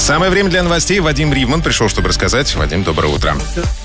Самое время для новостей. Вадим Ривман пришел, чтобы рассказать. Вадим, доброе утро.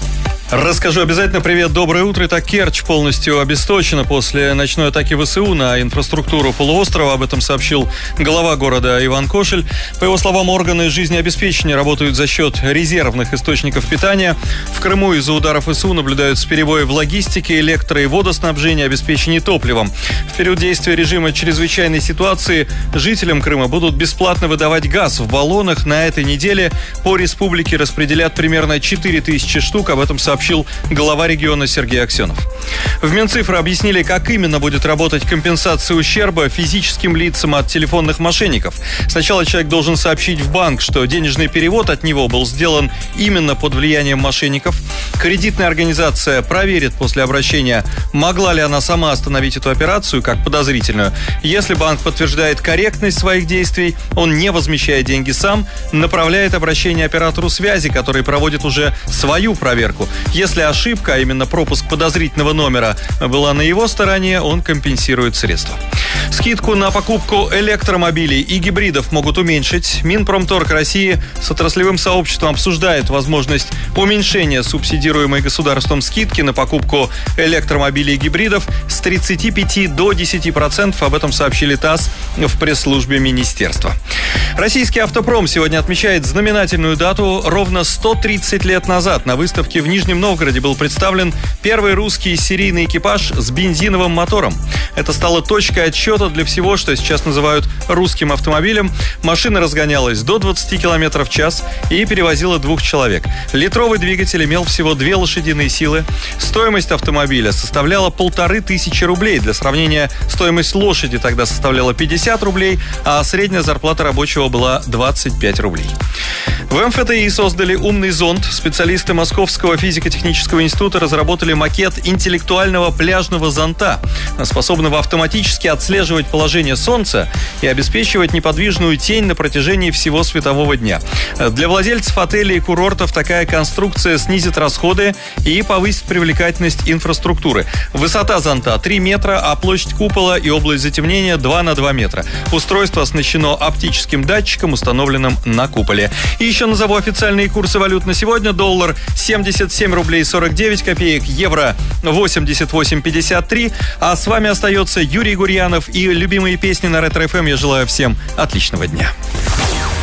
Расскажу обязательно. Привет, доброе утро. Итак, Керчь полностью обесточена после ночной атаки ВСУ на инфраструктуру полуострова. Об этом сообщил глава города Иван Кошель. По его словам, органы жизнеобеспечения работают за счет резервных источников питания. В Крыму из-за ударов ВСУ наблюдаются перебои в логистике, электро- и водоснабжении, обеспечении топливом. В период действия режима чрезвычайной ситуации жителям Крыма будут бесплатно выдавать газ в баллонах. На этой неделе по республике распределят примерно 4000 штук. Об этом сообщил глава региона Сергей Аксенов. В Минцифры объяснили, как именно будет работать компенсация ущерба физическим лицам от телефонных мошенников. Сначала человек должен сообщить в банк, что денежный перевод от него был сделан именно под влиянием мошенников. Кредитная организация проверит после обращения, могла ли она сама остановить эту операцию как подозрительную. Если банк подтверждает корректность своих действий, он не возмещая деньги сам, направляет обращение оператору связи, который проводит уже свою проверку. Если ошибка, а именно пропуск подозрительного номера, была на его стороне, он компенсирует средства. Скидку на покупку электромобилей и гибридов могут уменьшить. Минпромторг России с отраслевым сообществом обсуждает возможность уменьшения субсидируемой государством скидки на покупку электромобилей и гибридов с 35 до 10%. Об этом сообщили ТАСС в пресс-службе министерства. Российский автопром сегодня отмечает знаменательную дату. Ровно 130 лет назад на выставке в Нижнем Новгороде был представлен первый русский серийный экипаж с бензиновым мотором. Это стало точкой отсчета для всего, что сейчас называют русским автомобилем. Машина разгонялась до 20 км в час и перевозила 2 человек. Литровый двигатель имел всего 2 лошадиные силы. Стоимость автомобиля составляла 1500 рублей. Для сравнения, стоимость лошади тогда составляла 50 рублей, а средняя зарплата рабочего была 25 рублей. В МФТИ создали умный зонд. Специалисты Московского физико-технического института разработали макет интеллектуального пляжного зонта, способного автоматически отслеживать положение Солнца и обеспечивать неподвижную тень на протяжении всего светового дня. Для владельцев отелей и курортов такая конструкция снизит расходы и повысит привлекательность инфраструктуры. Высота зонта 3 метра, а площадь купола и область затемнения 2 на 2 метра. Устройство оснащено оптическим датчиком, установленным на куполе. И еще назову официальные курсы валют на сегодня. Доллар 77 рублей 49 копеек, евро 88,53. А с вами остается Юрий Гурьянов и любимые песни на Ретро ФМ. Я желаю всем отличного дня.